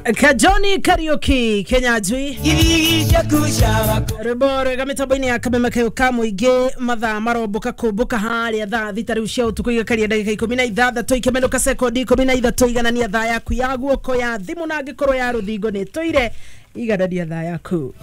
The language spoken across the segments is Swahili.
Kajoni Karaoke Kenya Jui Rebore gamitabaini ya Kameme Kayuka muige mathaa maroboka kubuka haria thaa thitari ucia utuku igakaria ndagika 16 ikemenuka sekondi 13 iganania thaa yaku ya guoko ya thimu na ngikoro ya ruthingo ni toire iganania thaa yaku.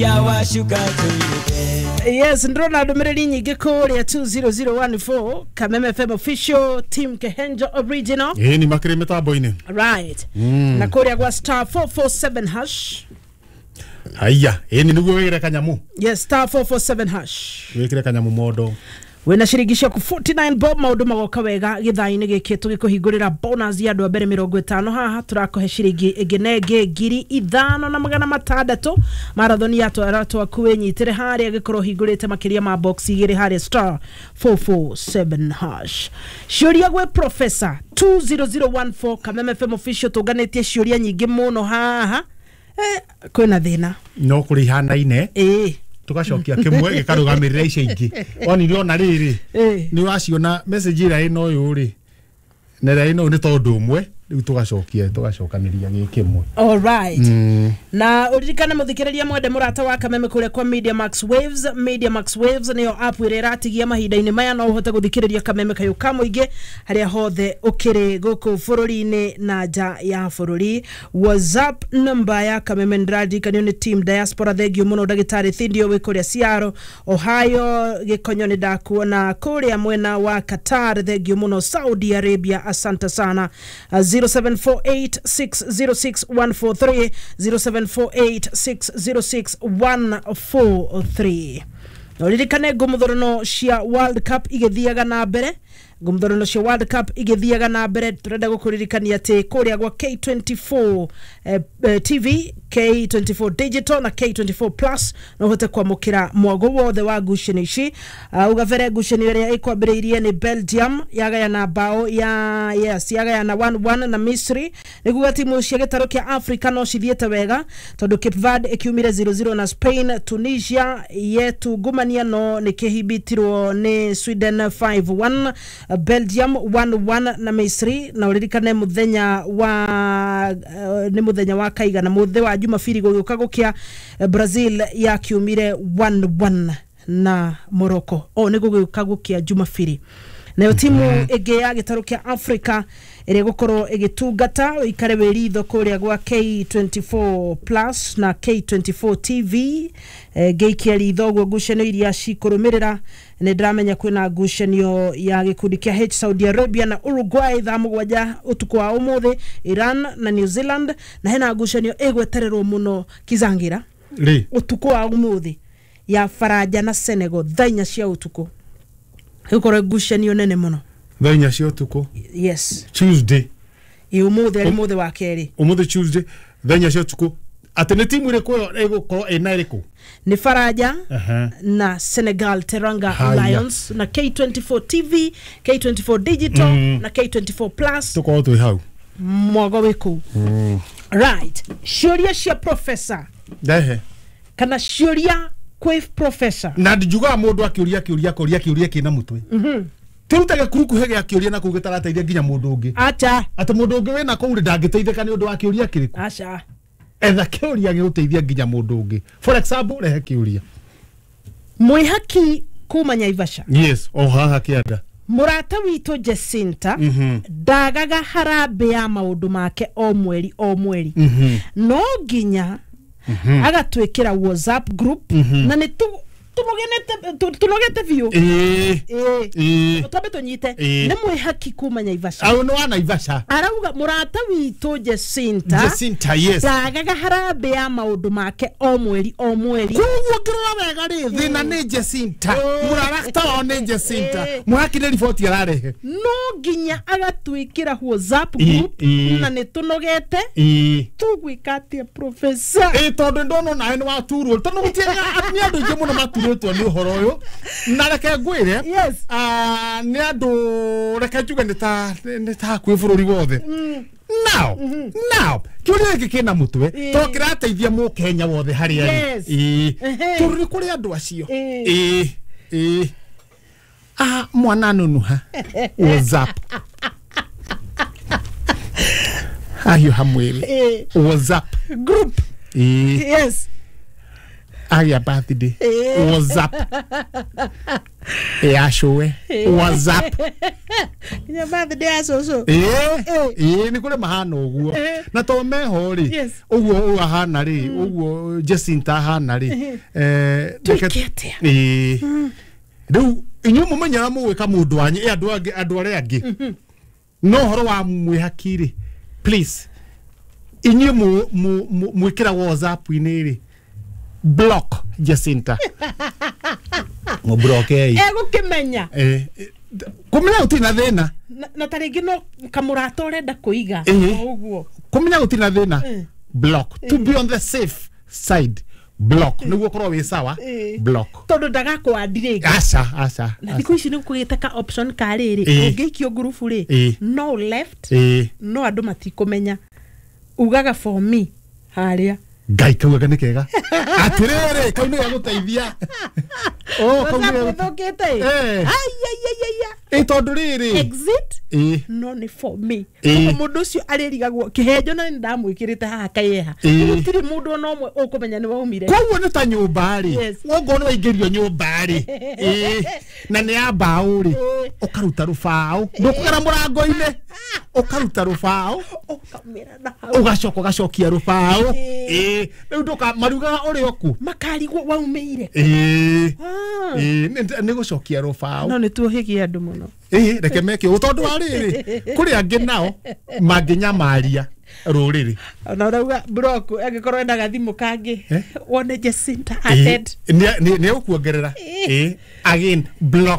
Yes, ndrona ndumiriri nyingi kuria 20014 Kameme FM official team Kehenjo original. Ni makire metaboine. Right. Na kuria gwa star 447 hash. Haya, ni niguo wegere kanyamu. Yes, star 447 hash. Wegere kanyamu modo. Wena shirigisha ku 49 bob maundu magoka wega githaini giki tugikuhingurira bonus ya andu abere 50 haha turakohe shirigi egenege ngiri 5,600 marathoni ya twaratu akuwenyitire haria gikoro hingurite makiria ma box igire haria star 447 hash. Shuria gwe professor 20014 Kameme FM official tuganetie shuria nyingi muno haha kwina thina no kuri hana ine tugacokia kimwe gikarugamirira icio ingi oni riona riri ni waciona message ira ino yuri nera ino ni tondu umwe riu tugacokaniria gikimwe. All right. Na uririkane muthikiriria mwende murata wa Kameme kule kwa Media Max Waves niyo app ire iratigia mahinda-ini maya no uhote guthikiriria Kameme Kayuka muige haria hothe ukiri guku bururi-ini na nja ya bururi. WhatsApp number ya Kameme ndiradikanio ni team diaspora thegio muno ndagitari Thindio wi kuria Ciaro Ohio gikonyo ni ndakuona kuria mwena wa Qatar thegio muno Saudi Arabia asante sana. 0748606143 0748606143. Uririkane gumuthorono cia World Cup igithiaga na mbere turenda gukuririkania ati kuria gwa K24 TV, K24 Digital na K24 Plus no hote kwamukira mwago wothe wa ngucanio ici. Ugavere ngucanio iria ikwambiriirie ni Belgium yagaya na bao yagaya na 1-1 na Misri. Niguga timu cia gitaro kia Africa no cithiete wega tondu Cape Verde ikiumire 0-0 na Spain. Tunisia yetu gumania no nikihibitirwo ni Sweden 5-1. Belgium 1-1 na Misri. Na uririkane muthenya wa kaiga na muthe wa Jumapili gugiuka gukia Brazil ya kiumire 1-1 na Morocco. Ni gugiuka gukia Jumapili. Na timu ege ya gitaro kia Africa ire gukorwo igitungata ikare weritho kuria gwa K24 Plus na K24 TV geikia ritho gwa ngucanio iria cikurumirira. Ni ndramenya kwina ngucanio ya gikundi kia H Saudi Arabia na Uruguay thaa 7 utuku wa umuthi, Iran na New Zealand na hena ngucanio egwetererwo muno Kizangira utuku wa umuthi ya Faraja na Senegal thaa 4 cia utuku. Hikore ngucanio nene muno thaa 4 cia utuku. Yes, Tuesday umuthi wa keri umuthi Tuesday thaa 4 cia utuku. Atene timu ire ko egukoro ena iriko ni Faraja na Senegal Teranga Lions na K24 TV, K24 Digital na K24 Plus tuko tu hau mwago wiku. Right, shuria cia professor kana shuria kwa professor na ndijuga mundu akiuria kina mutwe turutaga kuruku hege akiuria na kugitarateithia nginya mundu ungi acha ati mundu ungi wena kuuri ndangiteithika ni undu wa kiuria kiriku acha etha kiuria giguteithia nginya mundu ungi. For example rehe kiuria mwihaki kuma Naivasha. Yes, haha kianda murata wito Jacinta dagaga harambe ya maundu make o mweri no nginya agatwikira WhatsApp group na ni tunogete view utabeto nyite ne mwihaki kuma Naivasha au no Naivasha arauga murata wito Jacinta yes dagaga harambe ya maundu make o mweri kuguo kirora wega ri thina ni Jacinta murarata wa ni Jacinta mwaki ni report ararehe no nginya agatwikira WhatsApp group na ni tunogete tugwikatie professor tondu ndono nae ni waturwo tondu gutiega ni andu ingi muno maturĩtwo ni uhoro uyu na reke ngwire yes ni andu reke njuge ni ta kwi bururi wothe now kiuria gikina mutwe to kirateithia mu Kenya wothe hari ari turi kuri andu acio mwana nunuha WhatsApp Ayo hamwele. WhatsApp group. Yes. Aya birthday. WhatsApp. Ashowe. WhatsApp. Nya birthday aso. Ni kule mahano uguo. Na to meho ri. Uguo ahana ri. Uguo Jacinta hana ri. Tukete. Riu inyu mumenya muwika mundu anyi andu aria angi. No horo wa mwihakiri. Please. Inyu mwikira WhatsApp ini ri. Block Jacinta. Mo block ego kimenya. Kumenya utina thina. Na taringi no kamurato urenda kuiga uguo. Kumenya utina thina. Block. To be on the safe side. Block. Niguo korwo wi sawa. Block. Tondu ndagakwa ndirege. Asa. Na thiko ici ni kugiteka option ka riri. Ungeikio group ri. No left. No andu matikumenya. Ugaga for me. Haria. Ngai kauga ni kega. Atirere kau ni gaguteithia. Kau thokete. Tondu riri. Exit. No ni for me. Mundu ucio aririgagwo kihenjo na ndamwikirite haha kayeha. Gutiri mundu no mwe ukumenya ni waumire. Kwao ni ta nyumba ri. Wogo no ingirio nyumba ri. Na ni ambao ri. Ukaruta rufao. Ndukugera murango-ine. Ukaruta rufao. Ukamira na ugacokia rufao. Riu nduka maruga uri oku. Makarigwo waumire. Ni gucokia rufao. No ni tuhigia andu muno. Reke meke utondu wa riri. Kuri angi nao manginyamaria ruriri. Na urauga block angikorwo enda gathimu kangi. Wone Jacinta added. Ni ukuongerera. Again block.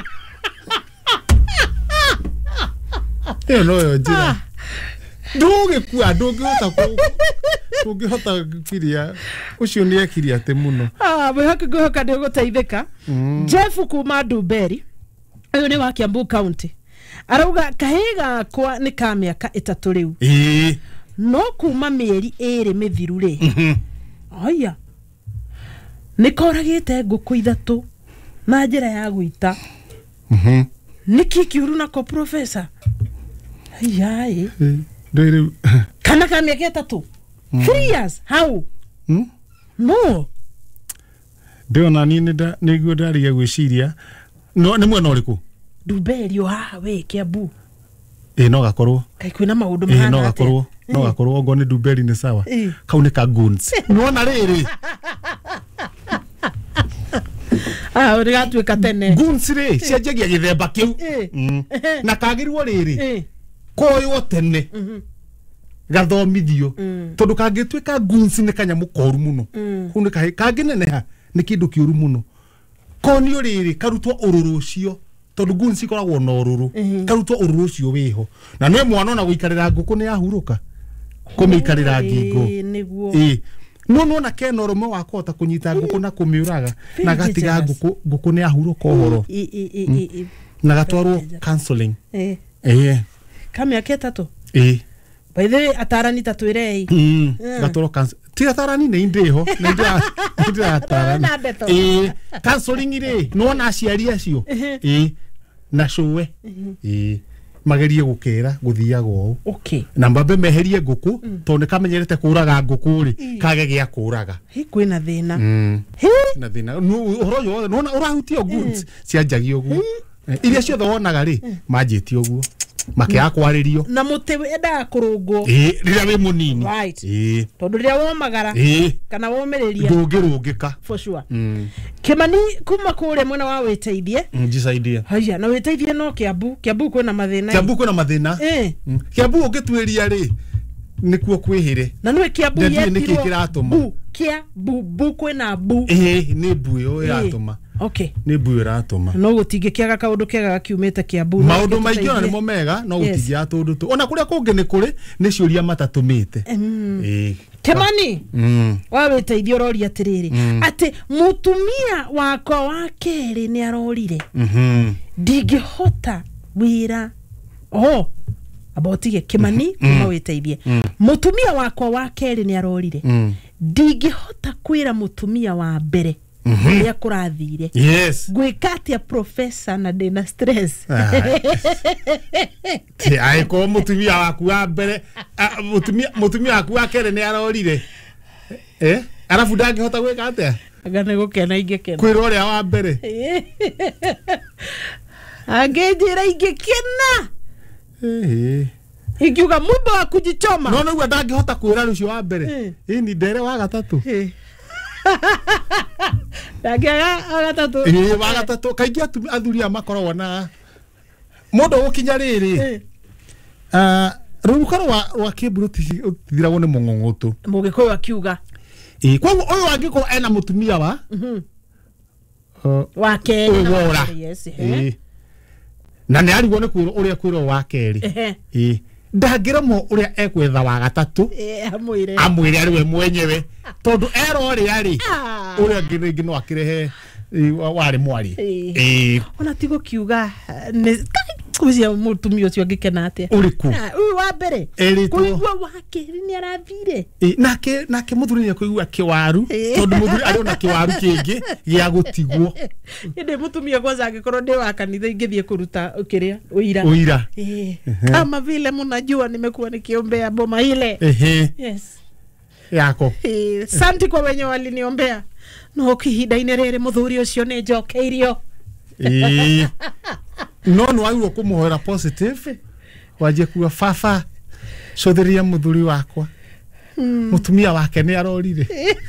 No njira. Ndugikua ndungihota kiria ucio ni ekiria te muno. Wihoka ndio guteithika. Jeff kuma Duberi. Uyu ni wa Kiambu County. Arauga kahiga kwa ni ka miaka 3 riu. No kuma mieri 2 mithiru ri. Aya. Nikoragite nguku 3 na njira ya guita. Niki kiuru na ko professor. Ayai. Ndiri kana ka miaka 3. 3 years. How? No. Ndiona niguo ndariga gwiciria. No ni mwena uriku? Duberi ha we Kiambu. No gakorwo. Kai kwina maundu mahana. No gakorwo ogo ni Duberi ni sawa. Kau ni ka goons. Nuona riri. Uri gatuika tene. Goons ri cianjagia githemba kiu. Na kagirwo riri. Koyo tene. Gathomithio. Tondu kangituika goons ni kanyamu koru muno. Kunu kangineneha ni kindu kiuru muno. Konio riri karutwo ururu ucio. Tondu goons ikoragwo na ururu. Karutwo ururu ucio wiho. Na nwe mwana na guikarira nguku ni ahuruka. Kumikarira ngingo. Niguo. No na kena urume wakota kunyita nguku na kumiuraga na gatiga nguku ni ahuruka ohoro. Na gatwarwo counseling. Kamiaka 3. By the way atarani tatwirei. Gatwarwo counseling. Ti atarani ni ndiho na ndira atarani. Counseling ri no na aciari acio. Na showe. Magerie gukera guthiaga o. Okay. Na mbambe meherie nguku tondu kamenyerete kuraga nguku ri kage gia kuraga. Kwina thina. Na thina. Uhoro yo no urahutio goods cianjagi oguo. Iria ciothe wonaga ri manjiti oguo. Makia kwaririo. Na muti enda kurungwo. Rira wi munini. Right. Tondu rira womagara. Kana womeriria. Ndungirungika. For sure. Kimani kuma kure mwena wa witeithie. Njisaidie. Haya na witeithie no Kiambu kwina mathina. Kiambu kwina mathina. Kiambu ungitweria ri nikuo kwihire. Na nwe Kiambu yetirwo. Kiambu kwina bu. Ni bu yo iratuma. Okay. Ni bu iratuma. No gutingikiaga kaundu kega gakiumite Kiambu. Maundu maingi ona nimo mega no gutingia tundu tu. Ona kuria kungi ni kuri ni ciuria matatumite. Kimani. Wa witeithio roria atiriri. Ati mutumia wakwa wa keri ni arorire. Ndingihota wira. Abotige Kimani kuma witeithie. Mutumia wakwa wa keri ni arorire. Ndingihota kwira mutumia wa mbere ya kurathire yes gwikatia professor na dena stress ti ai ko mutumia waku wa mbere mutumia waku wa kere ni arorire arafu ndangihota gwika atia agane gukena ingekena kwira uria wa mbere angejira ingekena ikiuga mumbo wa kujichoma no no ndangihota kwira rucio wa mbere ni ndere wa gatatu ndagia agatatu wa gatatu kaingi athuria makoragwo na mundu gukinya riri rukaro wa kibruti thiragwo ni mung'ong'otu mugikuyu akiuga kwa uyu angiko ena mutumia wa wake yes na ni arigwo ni kwiro uria kwiro wa keri ndangiramo uria ekwetha wa gatatu amwire ari we mwenyewe tondu ero ri ari uria ngingi no akirehe wari mwari ona tigo kiuga kusia mutumia ucio ngikena atia uriku uyu wa mbere kuigua wake ni arathire nake muthuri ni kuigua kiwaru tondu muthuri ari ona kiwaru kingi gia gutigwo inde mutumia kwanza angikorwo ndi wa kanitha ingithie kuruta ukiria uira kama vile mnajua nimekuwa nikiombea boma ile yes yako santi kwa wenye waliniombea no kihinda-ini riri muthuri ucio ni njokeirio no waiwo kumuhoera positive waje kuwa fafa cothiria muthuri wakwa mutumia wake ni arorire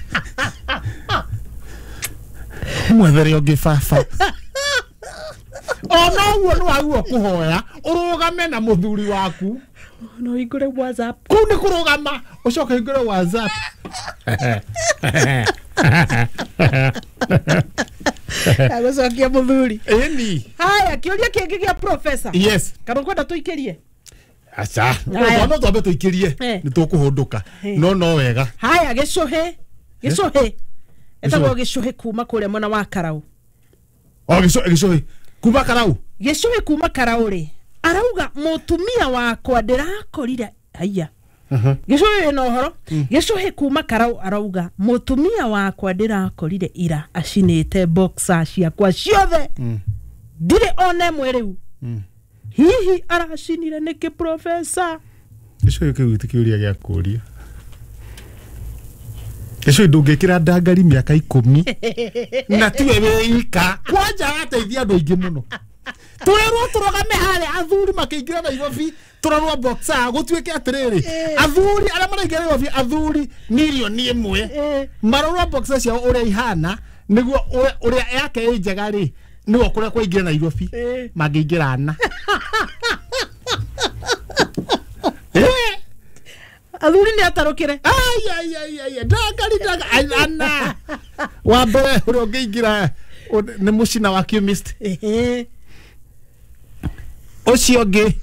mwethere ungi fafa ona uwo no waiwo kuhoya urugame na muthuri waku no igure WhatsApp ku ni kurugama ucoke igure WhatsApp agocokia muthuri eni haya kiuria kingi gia professor yes kana kwenda tuikirie acha no twambe tuikirie ni tukuhunduka no wega haya gicuhi etagwo gicuhi kuma kuria mwana wa Karau gicuhi kuma Karau gicuhi kuma Karau ri arauga mutumia wakwa ndirakorire haya gicuhi no horo gicuhi kuma Karau arauga mutumia wakwa ndirakorire ira acinite boxer ciakwa ciothe ndire one mweriu hihi aracinire niki professor gicuhi kiuti kiuria gia kuria gicuhi ndungikira ndangari miaka 10 na tiwe wika kwanja ateithia andu aingi muno turerwo turogame hale athuri makiingira na igobi turarwa boxer gutwike atiriri athuri ara maraingira igobi athuri milioni 1 mararwa boxer cia uria ihana niguo uria yake njega ri nigo kuria kwaingira na igobi mangiingirana athuri ni atarukire ay ndangari ana wa mbere uria ungiingira ni mucina wa chemist ucio ngi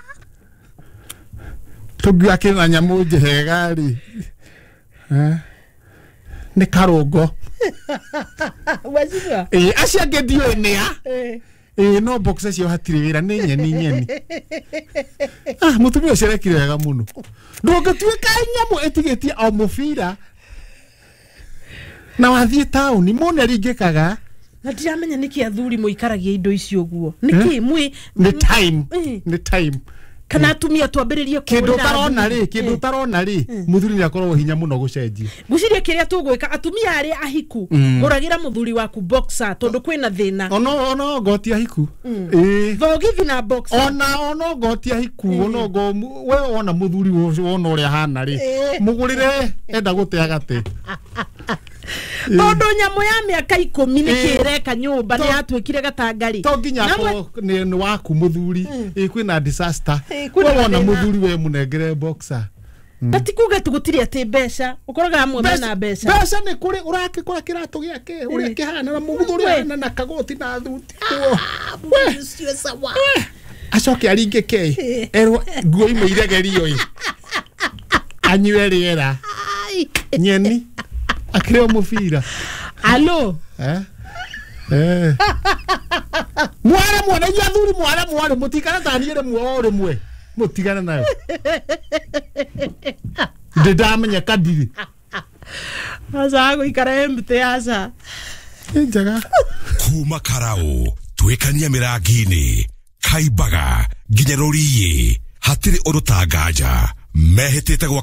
tugia kina nyamu njega ri ni karungo wazira acia ngedio nia no boxer cio hatire wira ni nyeni mutumia ucirekire wega muno ndungituika nyamu etigetie o mufira na wathie town mone ringikaga na ndiramenya niki athuri muikaragia indo icio guo niki mwi ni time kana atumia twambiririe kindu tarona ri muthuri ni akorwo hinya muno gucenjia guciria kiria tugwika atumia ari ahiku guragira muthuri waku boxer tondu kwina thina ono ngoti ahiku thogithi na boxer ono ngoti ahiku ono go we ona muthuri wona uria hana ri mugurire enda guteaga te tondu nyamu ya miaka 10 nikireka nyumba ni atwikire gatangari to nginya ni waku muthuri kwina disaster wona muthuri we munengere boxer tatikuga tugutiri ati besha ukoraga amwe na besha ni kuri urakikora kiratu giake uri kihana na muthuri ana na kagoti na thuti we sio sawa acoke aringe ke erwo nguo imeiregerio anywe riera nyeni akireo mufira alo mwana ya thuri mwana mutikana tanire muore mwe mutigana nayo ndamenya kadiri asa go ikara empty asa Njaga. Kuma Karau, twekania mirangini, Kaibaga, nginya Roriĩ, hatirĩ ũndũ ta nganja, mehĩtĩte